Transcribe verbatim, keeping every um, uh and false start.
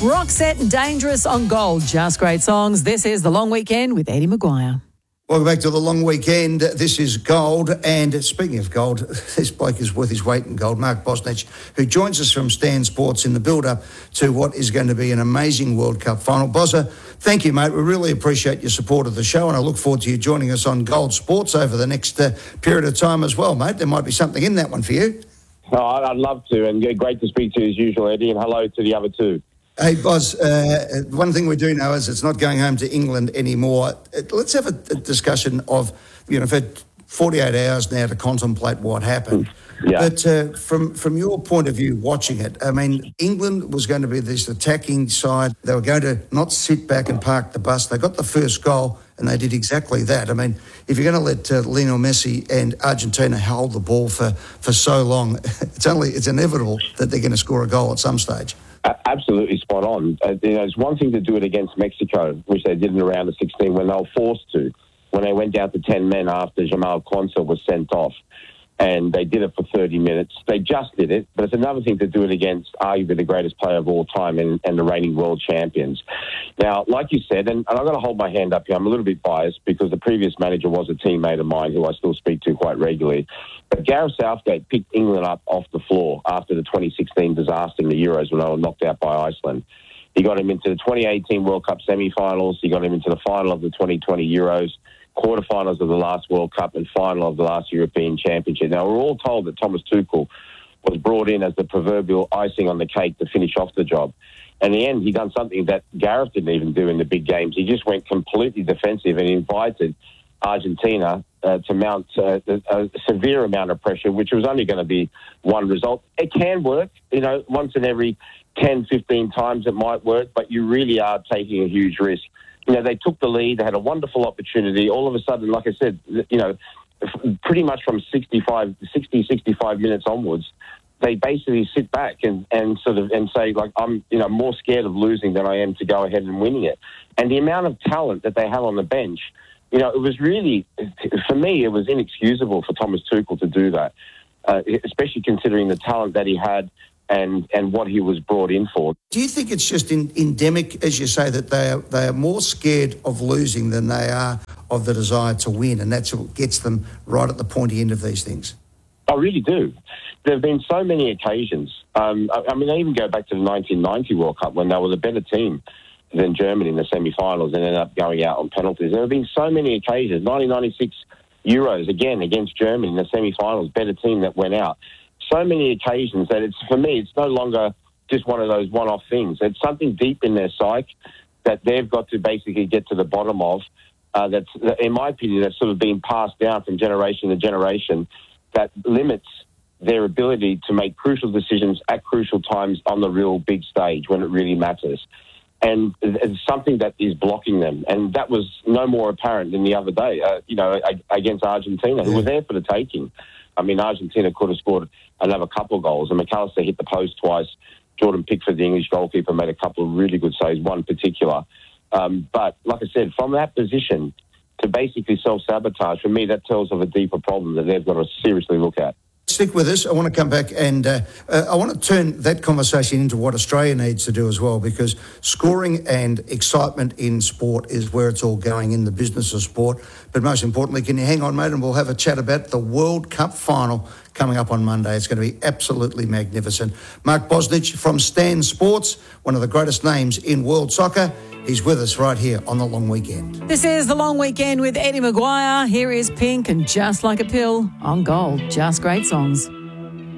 Roxette and Dangerous on Gold. Just great songs. This is The Long Weekend with Eddie Maguire. Welcome back to The Long Weekend. This is Gold. And speaking of gold, this bloke is worth his weight in gold. Mark Bosnich, who joins us from Stan Sports in the build-up to what is going to be an amazing World Cup final. Bozza, thank you, mate. We really appreciate your support of the show, and I look forward to you joining us on Gold Sports over the next uh, period of time as well, mate. There might be something in that one for you. Oh, I'd love to, and great to speak to you as usual, Eddie, and hello to the other two. Hey, Boz, uh, one thing we do know is it's not going home to England anymore. Let's have a, a discussion of, you know, we've had forty-eight hours now to contemplate what happened. Yeah. But uh, from, from your point of view, watching it, I mean, England was going to be this attacking side. They were going to not sit back and park the bus. They got the first goal, and they did exactly that. I mean, if you're going to let uh, Lionel Messi and Argentina hold the ball for, for so long, it's only it's inevitable that they're going to score a goal at some stage. Absolutely spot on. Uh, you know, it's one thing to do it against Mexico, which they did in the round of sixteen when they were forced to, when they went down to ten men after Jamal Quansah was sent off. And they did it for thirty minutes. They just did it, but it's another thing to do it against arguably the greatest player of all time and, and the reigning world champions. Now, like you said, and, and I've got to hold my hand up here, I'm a little bit biased because the previous manager was a teammate of mine who I still speak to quite regularly. But Gareth Southgate picked England up off the floor after the twenty sixteen disaster in the Euros when they were knocked out by Iceland. He got him into the twenty eighteen World Cup semi-finals. He got him into the final of the twenty twenty Euros, quarterfinals of the last World Cup and final of the last European Championship. Now, we're all told that Thomas Tuchel was brought in as the proverbial icing on the cake to finish off the job. And in the end, he done something that Gareth didn't even do in the big games. He just went completely defensive and invited Argentina uh, to mount uh, a severe amount of pressure, which was only going to be one result. It can work, you know, once in every ten, fifteen times it might work, but you really are taking a huge risk. You know, they took the lead. They had a wonderful opportunity. All of a sudden, like I said, you know, pretty much from sixty-five, sixty, sixty-five minutes onwards, they basically sit back and, and sort of and say, like, I'm, you know, more scared of losing than I am to go ahead and winning it. And the amount of talent that they have on the bench, you know, it was really, for me, it was inexcusable for Thomas Tuchel to do that, uh, especially considering the talent that he had and and what he was brought in for. Do you think it's just in, endemic, as you say, that they are, they are more scared of losing than they are of the desire to win, and that's what gets them right at the pointy end of these things? I really do. There have been so many occasions. Um, I, I mean, I even go back to the nineteen ninety World Cup when they were the better team than Germany in the semi-finals and ended up going out on penalties. There have been so many occasions. nineteen ninety-six Euros, again, against Germany in the semi-finals, better team that went out. So many occasions that it's, for me, it's no longer just one of those one-off things. It's something deep in their psyche that they've got to basically get to the bottom of. Uh, that's, in my opinion, that's sort of been passed down from generation to generation that limits their ability to make crucial decisions at crucial times on the real big stage when it really matters. And it's something that is blocking them. And that was no more apparent than the other day, uh, you know, against Argentina, who yeah. were there for the taking. I mean, Argentina could have scored another couple of goals. And McAllister hit the post twice. Jordan Pickford, the English goalkeeper, made a couple of really good saves, one particular. Um, but like I said, from that position to basically self-sabotage, for me, that tells of a deeper problem that they've got to seriously look at. Stick with us. I want to come back and uh, uh, I want to turn that conversation into what Australia needs to do as well, because scoring and excitement in sport is where it's all going, in the business of sport. But most importantly, can you hang on, mate, and we'll have a chat about the World Cup final coming up on Monday. It's going to be absolutely magnificent. Mark Bosnich from Stan Sports, one of the greatest names in world soccer. He's with us right here on The Long Weekend. This is The Long Weekend with Eddie Maguire. Here is Pink and Just Like a Pill on Gold. Just great songs.